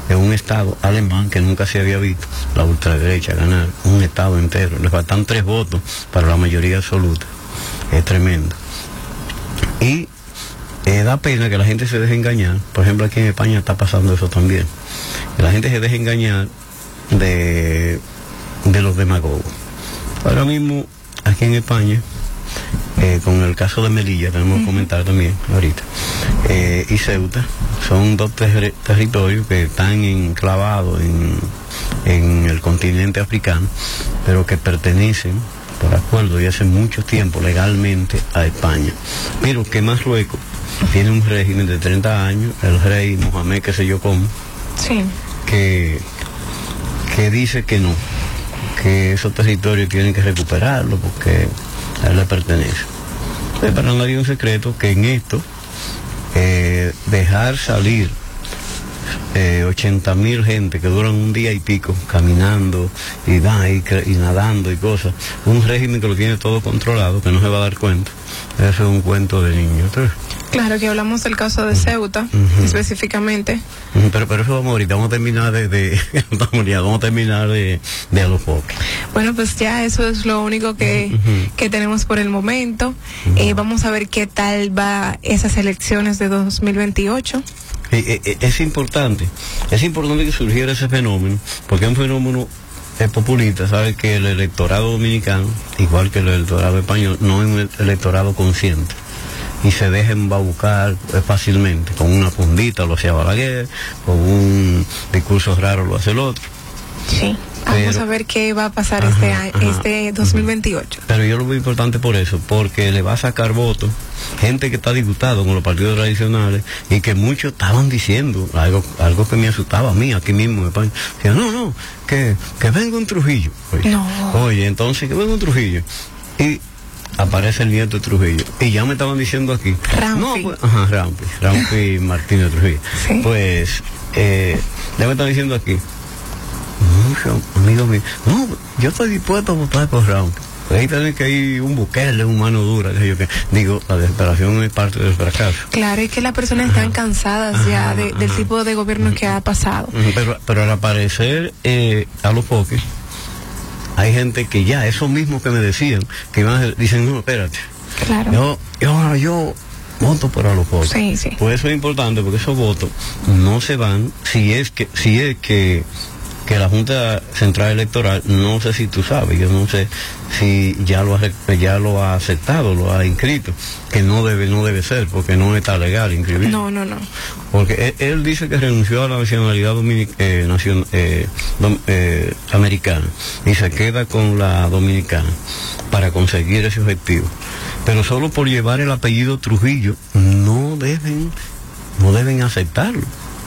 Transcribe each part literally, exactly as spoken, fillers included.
en un estado alemán que nunca se había visto la ultraderecha ganar un estado entero. Le faltan tres votos para la mayoría absoluta. Es tremendo. Y eh, da pena que la gente se deje engañar. Por ejemplo, aquí en España está pasando eso también. Que la gente se deje engañar de, de los demagogos. Ahora mismo, aquí en España, eh, con el caso de Melilla, tenemos que comentar también ahorita, eh, y Ceuta, son dos ter territorios que están enclavados en, en el continente africano, pero que pertenecen, por acuerdo, y hace mucho tiempo legalmente a España. Pero que Marruecos tiene un régimen de treinta años, el rey Mohamed, qué sé yo cómo, sí. que, que dice que no, que esos territorios tienen que recuperarlo porque a él le pertenece. Pero para nadie es un secreto que en esto, eh, dejar salir eh, ochenta mil gente que duran un día y pico caminando y, da, y, y nadando y cosas, un régimen que lo tiene todo controlado, que no se va a dar cuenta, eso es un cuento de niños. Claro que hablamos del caso de Ceuta, uh-huh. específicamente. Uh-huh. Pero, pero eso vamos ahorita, vamos a terminar de, de vamos a terminar de, de a los pocos. Bueno, pues ya eso es lo único que, uh-huh. que tenemos por el momento. Uh-huh. Eh, vamos a ver qué tal va esas elecciones de dos mil veintiocho. Eh, eh, es importante, es importante que surgiera ese fenómeno, porque es un fenómeno es populista. Sabe que el electorado dominicano, igual que el electorado español, no es un electorado consciente y se deja embaucar fácilmente, con una fundita lo hacía Balaguer, con un discurso raro lo hace el otro. Sí, vamos pero, a ver qué va a pasar ajá, este año, ajá, este dos mil veintiocho. Pero yo lo veo importante por eso, porque le va a sacar votos gente que está disgustado con los partidos tradicionales y que muchos estaban diciendo algo algo que me asustaba a mí aquí mismo en España. Decían, no, no, que, que venga un Trujillo. Oye, no. Oye, entonces que venga un Trujillo. Y aparece el nieto de Trujillo. Y ya me estaban diciendo aquí. Ramfi. No, pues, ajá, Ramfi. Ramfi Martínez Trujillo. ¿Sí? Pues, eh, ya me están diciendo aquí. Mucho, amigo mío. No, yo estoy dispuesto a votar por Ramfi. Ahí tiene que ir un Bukele, un mano dura. Que yo, que, digo, la desesperación es parte del fracaso. Claro, es que las personas están cansadas ajá, ya de, del tipo de gobierno que ha pasado. Pero, pero al aparecer eh, a los poques, hay gente que ya, eso mismo que me decían, que iban a, dicen, no, espérate. Claro. Yo, yo, yo voto por a los pocos. Sí, sí. Pues eso es importante porque esos votos no se van si es que, si es que, que la Junta Central Electoral, no sé si tú sabes, yo no sé si ya lo ha, ya lo ha aceptado, lo ha inscrito, que no debe, no debe ser, porque no está legal inscribir. No, no, no. Porque él, él dice que renunció a la nacionalidad dominic, eh, nacion, eh, dom, eh, americana y se queda con la dominicana para conseguir ese objetivo. Pero solo por llevar el apellido Trujillo no deben, no deben aceptarlo.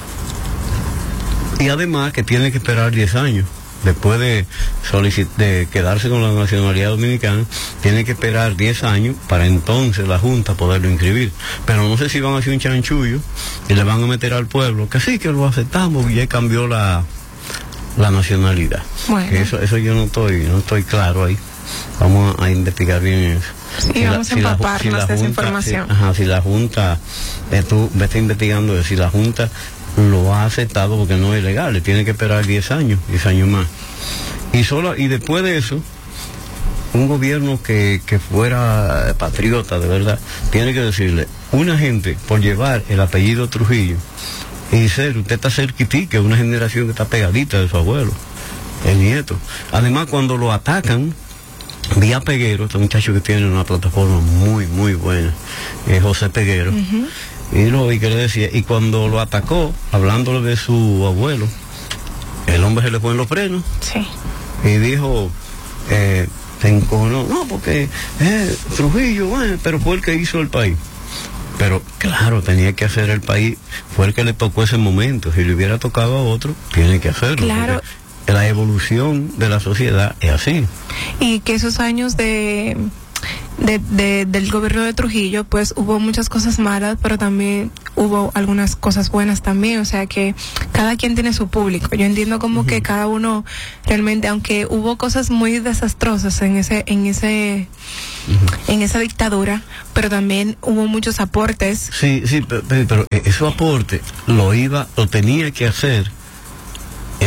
Y además que tiene que esperar diez años. Después de, de quedarse con la nacionalidad dominicana, tiene que esperar diez años para entonces la Junta poderlo inscribir. Pero no sé si van a hacer un chanchullo y le van a meter al pueblo que sí, que lo aceptamos y ya cambió la, la nacionalidad. Bueno. Que eso, eso yo no estoy, no estoy claro ahí. Vamos a investigar bien eso. Sí, si vamos la, a empaparnos si la, si de esa junta, información. Si, ajá, si la Junta, eh, tú vete investigando eso, si la Junta lo ha aceptado porque no es legal, le tiene que esperar diez años, diez años más. Y solo, y después de eso, un gobierno que, que fuera patriota de verdad, tiene que decirle, una gente por llevar el apellido Trujillo, y ser, usted está cerquitica, una generación que está pegadita de su abuelo, el nieto. Además, cuando lo atacan, vía Peguero, este muchacho que tiene una plataforma muy, muy buena, eh, José Peguero, uh-huh. Y lo y que le decía, y cuando lo atacó, hablándole de su abuelo, el hombre se le fue en los frenos. Sí. Y dijo, eh, se encojonó, no, porque eh, Trujillo, bueno, pero fue el que hizo el país. Pero claro, tenía que hacer el país, fue el que le tocó ese momento. Si le hubiera tocado a otro, tiene que hacerlo. Claro. La evolución de la sociedad es así. Y que esos años de... De, de, del gobierno de Trujillo, pues hubo muchas cosas malas, pero también hubo algunas cosas buenas también, o sea que cada quien tiene su público. Yo entiendo como uh-huh. que cada uno realmente, aunque hubo cosas muy desastrosas en ese, en ese, uh-huh. en esa dictadura, pero también hubo muchos aportes. Sí, sí, pero, pero esos aportes lo iba, lo tenía que hacer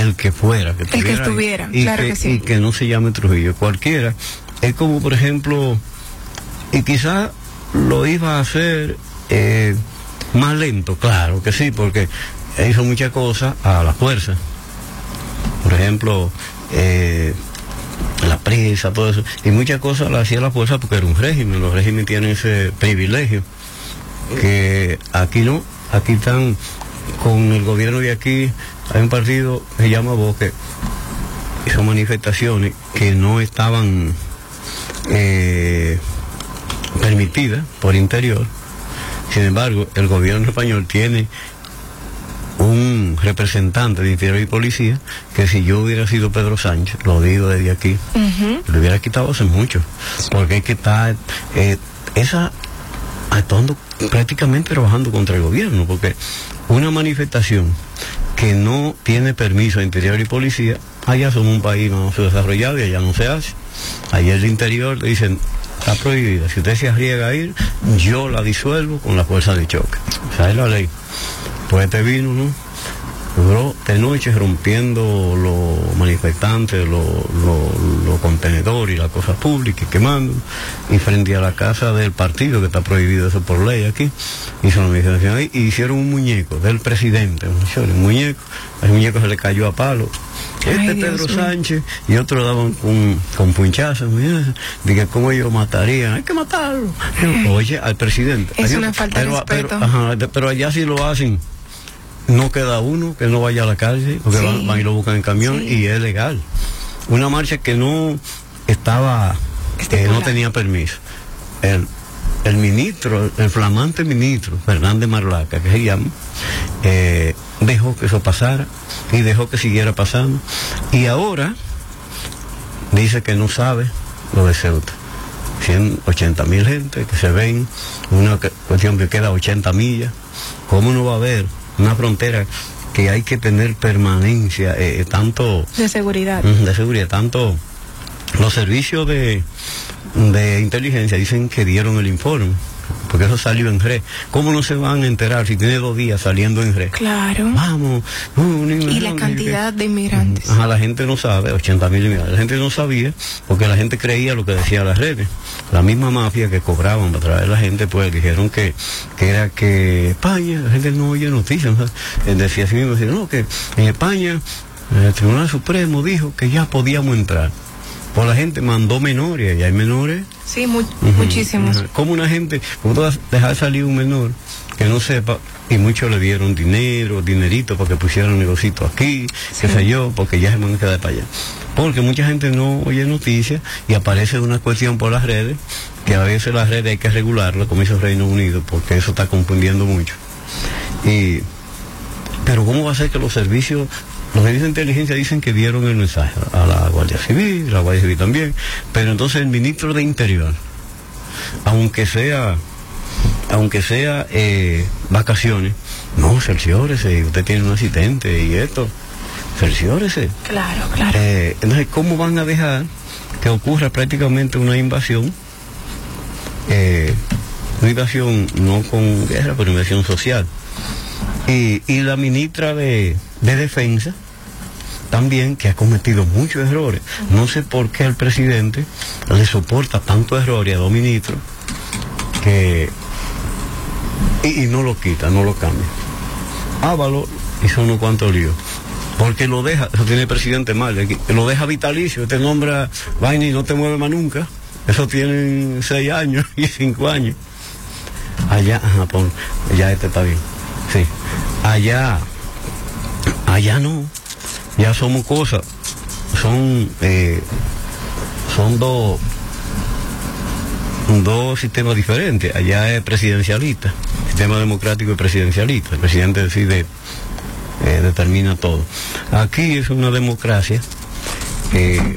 el que fuera, que el que estuviera, ahí, y claro que, que sí. Y que no se llame Trujillo, cualquiera. Es como, por ejemplo, y quizás lo iba a hacer eh, más lento, claro que sí, porque hizo muchas cosas a la fuerza. Por ejemplo, eh, la prisa, todo eso, y muchas cosas las hacía a la fuerza porque era un régimen. Los regímenes tienen ese privilegio, que aquí no, aquí están con el gobierno de aquí. Hay un partido que se llama Vox, que hizo manifestaciones que no estaban eh, permitidas por interior. Sin embargo, el gobierno español tiene un representante de Interior y Policía que, si yo hubiera sido Pedro Sánchez, lo digo desde aquí, uh-huh. lo hubiera quitado hace mucho, porque hay que estar eh, esa actuando prácticamente trabajando contra el gobierno, porque una manifestación que no tiene permiso de Interior y Policía, allá somos un país más desarrollado y allá no se hace. Allá el Interior le dicen, está prohibida, si usted se arriesga a ir, yo la disuelvo con la fuerza de choque. O sea, es la ley. Pues este vino, ¿no? Duró de noche rompiendo los manifestantes, los lo, lo contenedores y las cosas públicas, quemando, y frente a la casa del partido, que está prohibido eso por ley aquí, hizo una manifestación ahí, y hicieron un muñeco del presidente, un muñeco, el muñeco se le cayó a palo. Este Ay, Pedro Dios Sánchez, mío. Y otros daban con, con punchazos, dije, ¿cómo ellos matarían? Hay que matarlo. Oye, al presidente. Es allá, una falta pero, de respeto. Pero, ajá, pero allá sí lo hacen. No queda uno que no vaya a la calle, porque sí. van, van y lo buscan en camión, sí. y es legal. Una marcha que no estaba, eh, no tenía permiso. El, el ministro, el flamante ministro, Fernández Marlaca, que se llama, eh, dejó que eso pasara y dejó que siguiera pasando. Y ahora dice que no sabe lo de Ceuta. ciento ochenta mil gente que se ven, una cuestión que queda ochenta millas. ¿Cómo no va a haber una frontera que hay que tener permanencia, eh, tanto de seguridad, de seguridad, tanto los servicios de, de inteligencia dicen que dieron el informe, porque eso salió en red? ¿Cómo no se van a enterar si tiene dos días saliendo en red? Claro. Vamos. Uh, y la cantidad de inmigrantes. Ajá, la gente no sabe, ochenta mil inmigrantes. La gente no sabía, porque la gente creía lo que decían las redes. La misma mafia que cobraban para traer a la gente, pues dijeron que, que era que España, la gente no oye noticias, ¿no? Decía así mismo, decía, no, que en España el Tribunal Supremo dijo que ya podíamos entrar. Pues la gente mandó menores, y hay menores. Sí, mu uh-huh, muchísimos. Uh-huh. Como una gente, ¿cómo tú vas a dejar salir un menor que no sepa? Y muchos le dieron dinero, dinerito para que pusieran un negocito aquí, sí. qué sé yo, porque ya se van a quedar para allá. Porque mucha gente no oye noticias y aparece una cuestión por las redes, que a veces las redes hay que regularlas, como hizo Reino Unido, porque eso está confundiendo mucho. Y, pero ¿cómo va a ser que los servicios... Los servicios de inteligencia dicen que dieron el mensaje a la Guardia Civil, a la Guardia Civil también, pero entonces el ministro de Interior, aunque sea, aunque sea eh, vacaciones, no, cerciórese, usted tiene un asistente y esto, cerciórese. Claro, claro. Eh, entonces, ¿cómo van a dejar que ocurra prácticamente una invasión? Eh, una invasión no con guerra, pero invasión social. Y, y la ministra de, de Defensa también, que ha cometido muchos errores. No sé por qué al presidente le soporta tanto error y a dos ministros que y, y no lo quita, no lo cambia. Ábalos hizo unos cuantos líos, porque lo deja, eso tiene el presidente mal, lo deja vitalicio, te nombra vaina y no te mueve más nunca. Eso tienen seis años y cinco años. Allá, en Japón, ya este está bien. Sí, allá, allá no, ya somos cosas, son, eh, son dos, dos sistemas diferentes. Allá es presidencialista, sistema democrático y presidencialista, el presidente decide, eh, determina todo. Aquí es una democracia eh,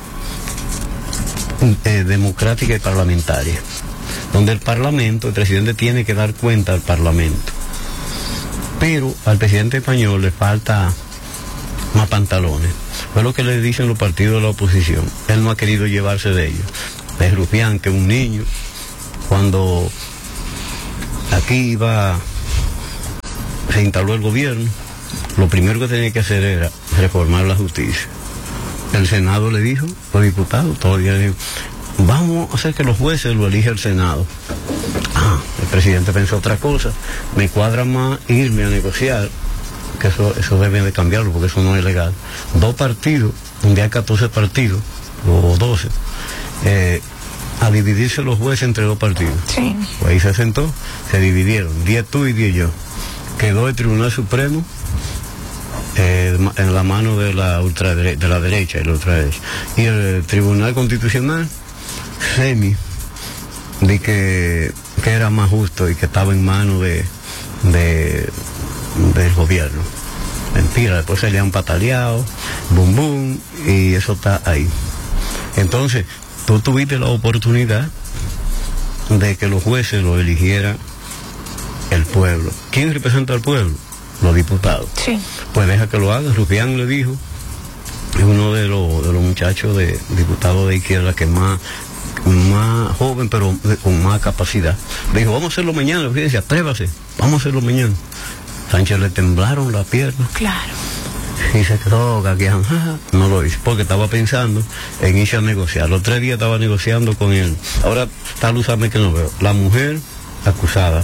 eh, democrática y parlamentaria, donde el parlamento, el presidente tiene que dar cuenta al parlamento. Pero al presidente español le falta más pantalones. Fue lo que le dicen los partidos de la oposición. Él no ha querido llevarse de ellos. Es Rufián, que un niño, cuando aquí iba, se instaló el gobierno, lo primero que tenía que hacer era reformar la justicia. El Senado le dijo, los diputados, todavía le dijo, vamos a hacer que los jueces lo elija el Senado. Ah, el presidente pensó otra cosa, me cuadra más irme a negociar, que eso, eso debe de cambiarlo, porque eso no es legal. Dos partidos, donde hay catorce partidos, o doce, eh, a dividirse los jueces entre dos partidos. Sí. Pues ahí se sentó, se dividieron, diez tú y diez yo. Quedó el Tribunal Supremo eh, en la mano de la ultradere de la derecha y la ultraderecha. Y el Tribunal Constitucional, semi, de que, que era más justo y que estaba en manos de, de, del gobierno. Mentira, después se le han pataleado, bum bum, y eso está ahí. Entonces, tú tuviste la oportunidad de que los jueces lo eligiera el pueblo. ¿Quién representa al pueblo? Los diputados. Sí. Pues deja que lo haga. Rufián le dijo, es uno de los, de los muchachos de diputados de izquierda que más, más joven, pero de, con más capacidad. Le dijo, vamos a hacerlo mañana. Fíjense, atrévase, vamos a hacerlo mañana. Sánchez le temblaron las piernas. Claro. Y se quedó gagueando. No lo hizo, porque estaba pensando en irse a negociar. Los tres días estaba negociando con él. Ahora está Luzame que no veo. La mujer acusada.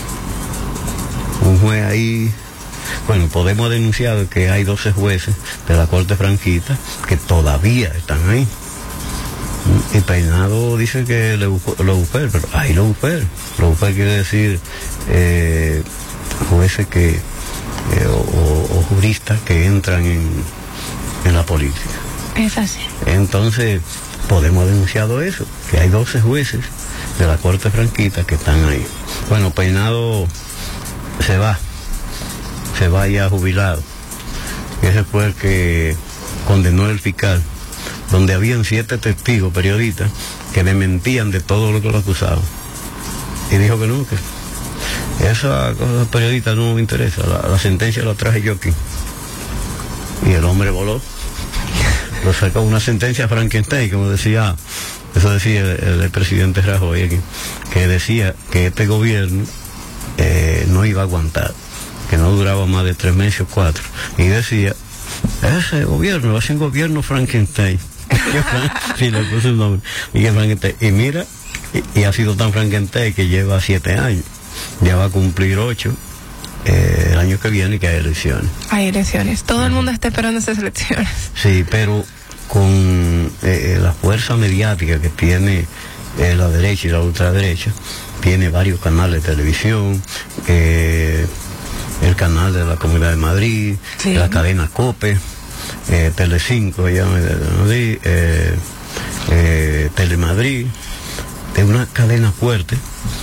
Un juez ahí. Bueno, podemos denunciar que hay doce jueces de la Corte Franquista que todavía están ahí. Y Peinado dice que lo buscar, pero ahí lo buscar. Lo buscar quiere decir eh, jueces que Eh, o, o, o juristas que entran en, en la política. Es así. Entonces, podemos denunciar eso, que hay doce jueces de la Corte Franquista que están ahí. Bueno, Peinado se va, se va ya jubilado. Ese fue el que condenó el fiscal, donde habían siete testigos, periodistas, que le mentían de todo lo que lo acusaban. Y dijo que no, que esa cosa periodista no me interesa, la, la sentencia la traje yo aquí. Y el hombre voló. Lo sacó una sentencia Frankenstein, como decía, eso decía el, el presidente Rajoy aquí, que decía que este gobierno eh, no iba a aguantar, que no duraba más de tres meses o cuatro. Y decía, ese gobierno va a ser un gobierno Frankenstein. Sí, le puso un nombre. Miguel Frankenstein. Y mira, y, y ha sido tan Frankenstein que lleva siete años. Ya va a cumplir ocho eh, el año que viene, que hay elecciones. Hay elecciones. Todo el mundo está esperando esas elecciones. Sí, pero con eh, la fuerza mediática que tiene eh, la derecha y la ultraderecha, tiene varios canales de televisión, eh, el canal de la Comunidad de Madrid, sí, la cadena COPE, eh, Telecinco, ya me Madrid, eh, eh, Telemadrid, es una cadena fuerte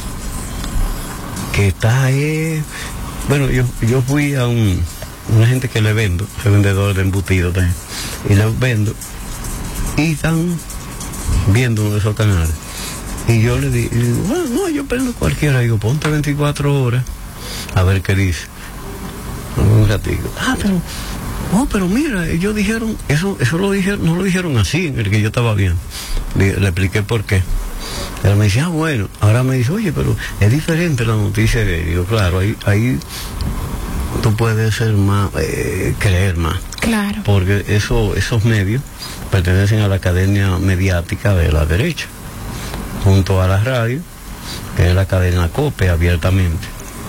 que está ahí. Bueno, yo yo fui a un una gente que le vendo, soy vendedor de embutidos también, y le vendo, y están viendo uno de esos canales. Y yo le digo, bueno, no, yo prendo cualquiera, digo, ponte veinticuatro horas, a ver qué dice. Un ratito. Ah, pero, oh, pero mira, ellos dijeron, eso eso lo dijeron, no lo dijeron así, en el que yo estaba viendo. Le, le expliqué por qué. Él me decía, ah, bueno, ahora me dice, oye, pero es diferente la noticia. Y digo, claro, ahí, ahí tú puedes ser más, eh, creer más. Claro. Porque eso, esos medios pertenecen a la cadena mediática de la derecha, junto a la radio, que es la cadena COPE abiertamente.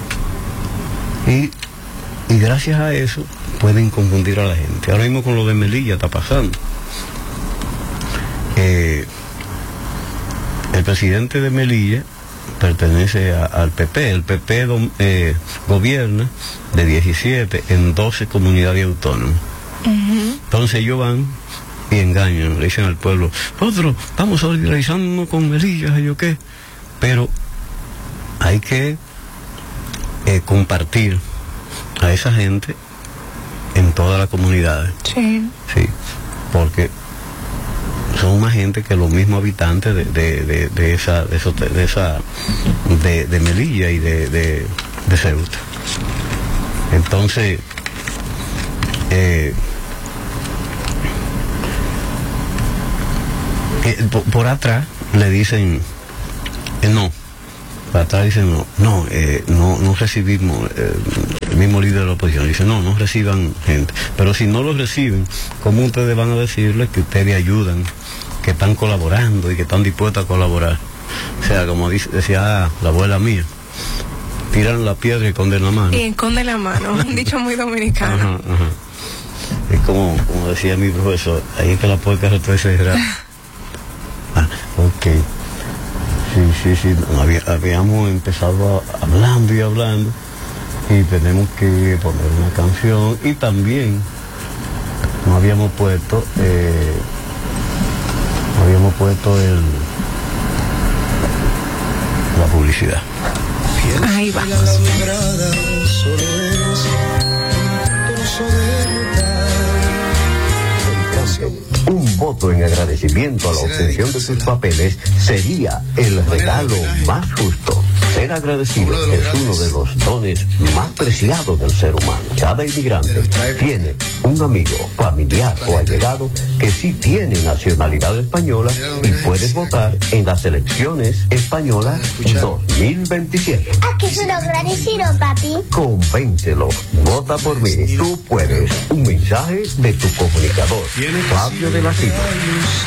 Y, y gracias a eso pueden confundir a la gente. Ahora mismo con lo de Melilla está pasando. Eh, el presidente de Melilla pertenece a, al P P. El P P do, eh, gobierna de diecisiete en doce comunidades autónomas. Uh-huh. Entonces ellos van y engañan, le dicen al pueblo, nosotros estamos solidarizándonos con Melilla, ¿yo qué? Pero hay que eh, compartir a esa gente en todas las comunidades. Sí. Sí, porque son más gente que los mismos habitantes de, de, de, de esa de, eso, de esa de, de Melilla y de, de, de Ceuta. Entonces eh, eh, por, por atrás le dicen eh, no, por atrás dicen no, no, eh, no, no recibimos, eh, mismo líder de la oposición dice, no, no reciban gente. Pero si no los reciben, ¿cómo ustedes van a decirles que ustedes ayudan, que están colaborando y que están dispuestos a colaborar? O sea, como dice, decía la abuela mía, tiran la piedra y esconden la mano. Y esconde la mano, un dicho muy dominicano. Ajá, ajá. Es como, como decía mi profesor, ahí es que la puerca retrocede. Ah, ok. Sí, sí, sí. Había, habíamos empezado a, hablando y hablando y tenemos que poner una canción y también no habíamos puesto, eh, no habíamos puesto el la publicidad. Ahí va. Un voto en agradecimiento a la obtención de sus papeles sería el regalo más justo. Ser agradecido es uno de los dones más preciados del ser humano. Cada inmigrante tiene un amigo, familiar o allegado que sí tiene nacionalidad española y puede votar en las elecciones españolas dos mil veintisiete. ¿A qué se lo agradecido, papi? Convéncelo. Vota por mí. Tú puedes. Un mensaje de tu comunicador, Fabio de la Silva.